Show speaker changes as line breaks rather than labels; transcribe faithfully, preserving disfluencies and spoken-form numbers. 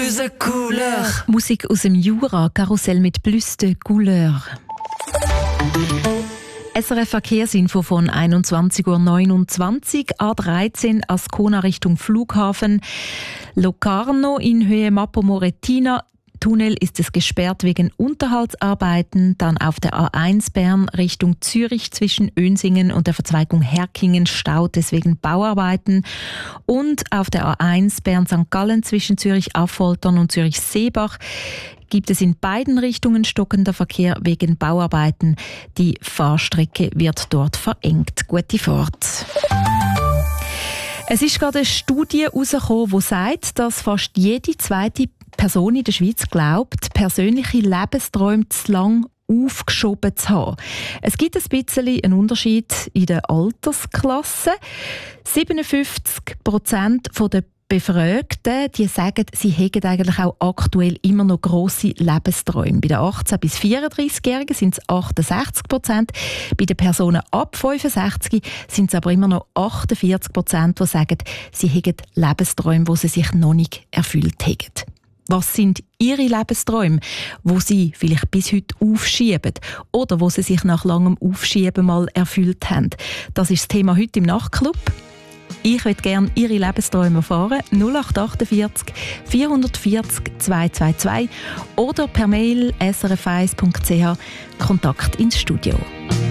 Couleur.
Musik aus dem Jura, Karussell mit Plus de Couleur. S R F Verkehrsinfo von einundzwanzig Uhr neunundzwanzig, A dreizehn Ascona Richtung Flughafen, Locarno in Höhe Mappo Morettina. Tunnel ist es gesperrt wegen Unterhaltsarbeiten. Dann auf der A eins Bern Richtung Zürich zwischen Önsingen und der Verzweigung Herkingen staut es wegen Bauarbeiten. Und auf der A eins Bern Sankt Gallen zwischen Zürich-Affoltern und Zürich-Seebach gibt es in beiden Richtungen stockender Verkehr wegen Bauarbeiten. Die Fahrstrecke wird dort verengt. Gute Fahrt. Es ist gerade eine Studie herausgekommen, die sagt, dass fast jede zweite Person in der Schweiz glaubt, persönliche Lebensträume zu lang aufgeschoben zu haben. Es gibt ein bisschen einen Unterschied in der Altersklasse. siebenundfünfzig Prozent der Befragten, die sagen, sie hätten eigentlich auch aktuell immer noch grosse Lebensträume. Bei den achtzehn- bis vierunddreißigjährigen sind es achtundsechzig Prozent. Bei den Personen ab fünfundsechzig sind es aber immer noch achtundvierzig Prozent, die sagen, sie hätten Lebensträume, die sie sich noch nicht erfüllt hätten. Was sind Ihre Lebensträume, wo Sie vielleicht bis heute aufschieben oder wo Sie sich nach langem Aufschieben mal erfüllt haben? Das ist das Thema heute im Nachtclub. Ich würde gerne Ihre Lebensträume erfahren. null acht achtundvierzig vierhundertvierzig zweihundertzweiundzwanzig oder per Mail s r f eins punkt c h Kontakt ins Studio.